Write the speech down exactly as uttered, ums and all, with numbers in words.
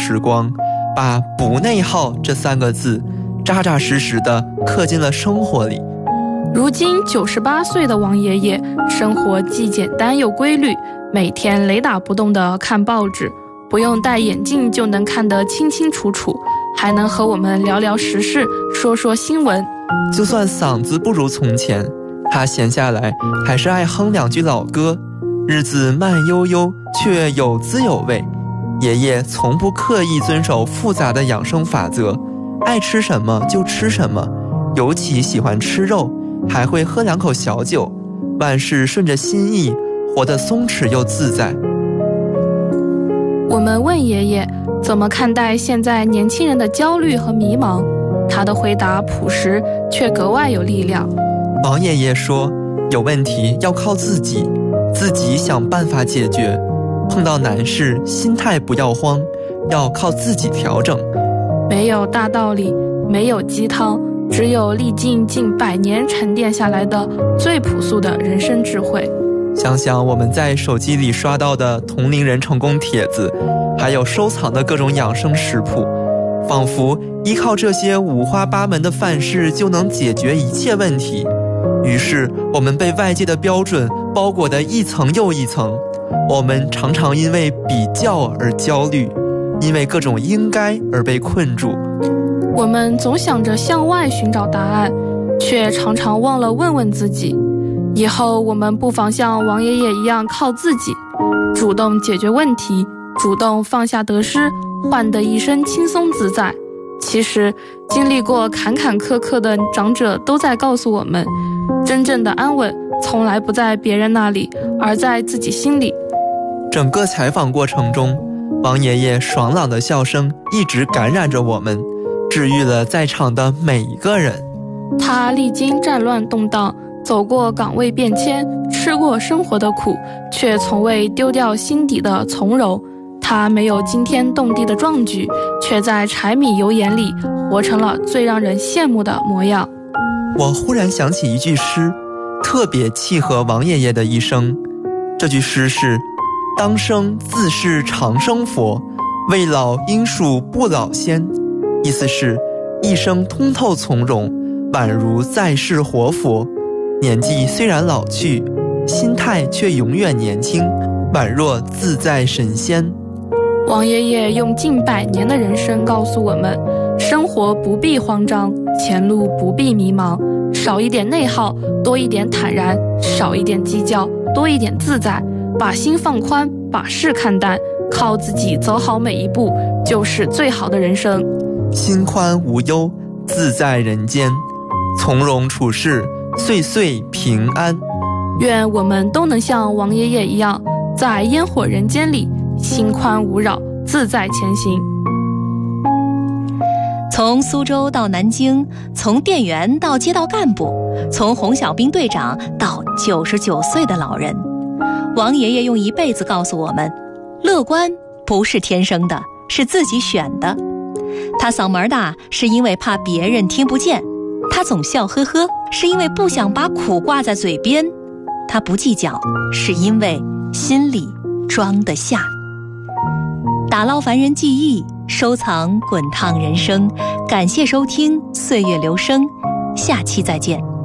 时光，把不内耗这三个字扎扎实实地刻进了生活里。 如今九十八岁的王爷爷，生活既简单又规律，每天雷打不动地看报纸，不用戴眼镜就能看得清清楚楚，还能和我们聊聊时事，说说新闻。 就算嗓子不如从前，他闲下来还是爱哼两句老歌，日子慢悠悠却有滋有味。爷爷从不刻意遵守复杂的养生法则，爱吃什么就吃什么，尤其喜欢吃肉，还会喝两口小酒，万事顺着心意，活得松弛又自在。 我们问爷爷怎么看待现在年轻人的焦虑和迷茫，他的回答朴实却格外有力量。 王爷爷说，有问题要靠自己，自己想办法解决，碰到难事心态不要慌，要靠自己调整。 没有大道理，没有鸡汤，只有历经近百年沉淀下来的最朴素的人生智慧。 想想我们在手机里刷到的同龄人成功帖子，还有收藏的各种养生食谱，仿佛依靠这些五花八门的范式就能解决一切问题。于是我们被外界的标准包裹得一层又一层，我们常常因为比较而焦虑，因为各种应该而被困住。 我们总想着向外寻找答案，却常常忘了问问自己。以后我们不妨像王爷爷一样靠自己，主动解决问题，主动放下得失，换得一生轻松自在。其实经历过坎坎坷坷的长者都在告诉我们，真正的安稳从来不在别人那里，而在自己心里。 整个采访过程中，王爷爷爽朗的笑声一直感染着我们，治愈了在场的每一个人。 他历经战乱动荡，走过岗位变迁，吃过生活的苦，却从未丢掉心底的从容。他没有惊天动地的壮举，却在柴米油盐里活成了最让人羡慕的模样。 我忽然想起一句诗，特别契合王爷爷的一生。这句诗是：当生自是长生佛，未老应属不老仙。意思是一生通透从容，宛如在世活佛，年纪虽然老去，心态却永远年轻，宛若自在神仙。 王爷爷用近百年的人生告诉我们，生活不必慌张，前路不必迷茫，少一点内耗，多一点坦然，少一点计较，多一点自在，把心放宽，把事看淡，靠自己走好每一步，就是最好的人生。 心宽无忧，自在人间，从容处事，岁岁平安。 愿我们都能像王爷爷一样，在烟火人间里心宽无扰，自在前行。 从苏州到南京，从店员到街道干部，从红小兵队长到九十九岁的老人，王爷爷用一辈子告诉我们，乐观不是天生的，是自己选的。他嗓门大是因为怕别人听不见，他总笑呵呵是因为不想把苦挂在嘴边，他不计较是因为心里装得下。打捞凡人记忆，收藏滚烫人生。感谢收听岁月留声，下期再见。